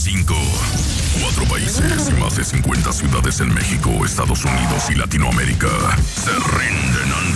5. 4 países y más de 50 ciudades en México, Estados Unidos y Latinoamérica se rinden